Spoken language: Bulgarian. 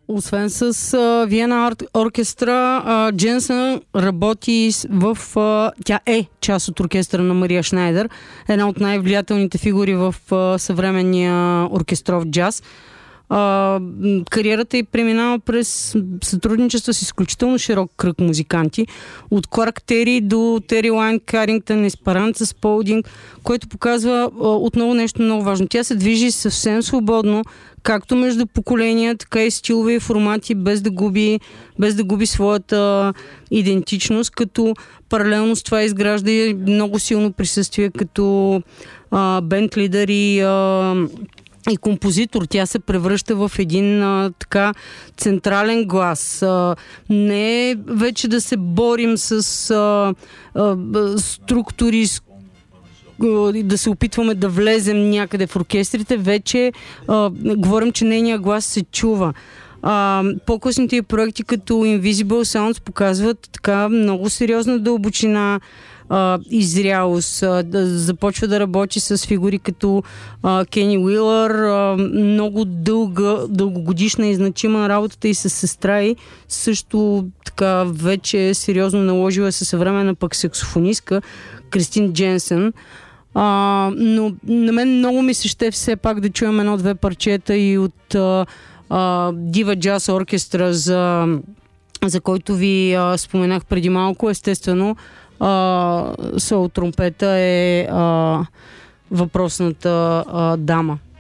Освен с Виена оркестра, Дженсън работи тя е част от оркестъра на Мария Шнайдер, една от най-влиятелните фигури в съвременния оркестров джаз. Кариерата й преминава през сътрудничество с изключително широк кръг музиканти, от Кларк Тери до Тери Лайн Карингтън, Есперанца Сполдинг, който показва отново нещо много важно. Тя се движи съвсем свободно, както между поколения, така и стилове и формати, без да губи своята идентичност, като паралелно с това изгражда и много силно присъствие като бенд лидер и композитор. Тя се превръща в един така централен глас. Не е вече да се борим с структури, да се опитваме да влезем някъде в оркестрите. Вече говорим, че нейният глас се чува. По-късните проекти като Invisible Sounds показват така много сериозна дълбочина изрялост, започва да работи с фигури като Кени Уилър, много дългогодишна и значима работата и с сестра й, също така вече сериозно наложила се съвременна пък саксофонистка Кристин Дженсън. Но на мен много ми се ще все пак да чуем едно-две парчета и от Дива Джаз оркестра, за който ви споменах преди малко. Естествено, соло тромпета е въпросната дама.